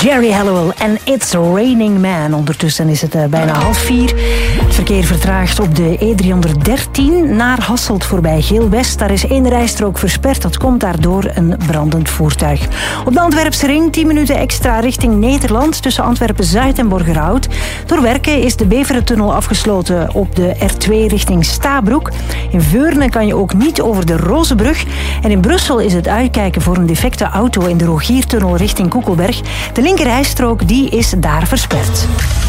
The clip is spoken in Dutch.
Jerry Halliwell en It's Raining Man. Ondertussen is het bijna 3:30. Het verkeer vertraagt op de E313 naar Hasselt voorbij Geel-West. Daar is 1 rijstrook versperd. Dat komt daardoor een brandend voertuig. Op de Antwerpse ring 10 minuten extra richting Nederland tussen Antwerpen-Zuid en Borgerhout. Door werken is de Beverentunnel afgesloten op de R2 richting Stabroek. In Veurne kan je ook niet over de Rozenbrug. En in Brussel is het uitkijken voor een defecte auto in de Rogiertunnel richting Koekelberg. De linkerrijstrook die is daar versperd.